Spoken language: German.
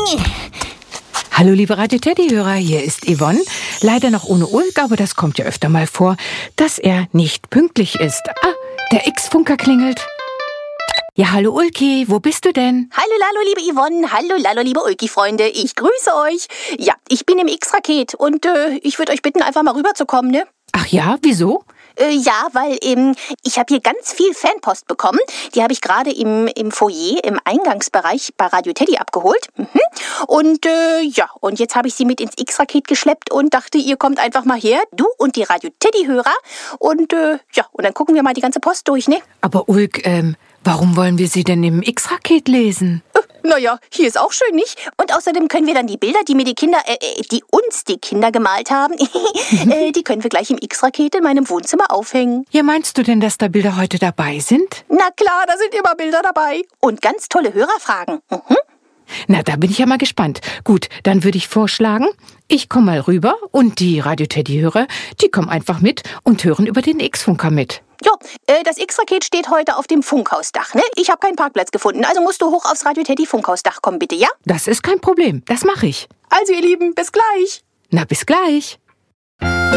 Hallo liebe Radio Teddy-Hörer, hier ist Yvonne. Leider noch ohne Ulk, aber das kommt ja öfter mal vor, dass er nicht pünktlich ist. Der X-Funker klingelt. Ja, hallo Ulki, wo bist du denn? Hallo, Lalo, liebe Yvonne. Hallo, Lalo, liebe Ulki-Freunde. Ich grüße euch. Ja, ich bin im X-Raket und ich würde euch bitten, einfach mal rüberzukommen, ne? Ach ja, wieso? Ja, weil ich habe hier ganz viel Fanpost bekommen. Die habe ich gerade im Foyer, im Eingangsbereich bei Radio Teddy abgeholt. Und und jetzt habe ich sie mit ins X-Raket geschleppt und dachte, ihr kommt einfach mal her, du und die Radio Teddy-Hörer. Und und dann gucken wir mal die ganze Post durch, ne? Aber Ulk, warum wollen wir sie denn im X-Raket lesen? Naja, hier ist auch schön, nicht? Und außerdem können wir dann die Bilder, die mir die Kinder, die uns die Kinder gemalt haben, die können wir gleich im X-Raket in meinem Wohnzimmer aufhängen. Ja, meinst du denn, dass da Bilder heute dabei sind? Na klar, da sind immer Bilder dabei. Und ganz tolle Hörerfragen. Na, da bin ich ja mal gespannt. Gut, dann würde ich vorschlagen, ich komme mal rüber und die Radio Teddy-Hörer, die kommen einfach mit und hören über den X-Funker mit. Jo, das X-Raket steht heute auf dem Funkhausdach, ne? Ich habe keinen Parkplatz gefunden, also musst du hoch aufs Radio Teddy Funkhausdach kommen, bitte, ja? Das ist kein Problem, das mache ich. Also ihr Lieben, bis gleich. Na, bis gleich.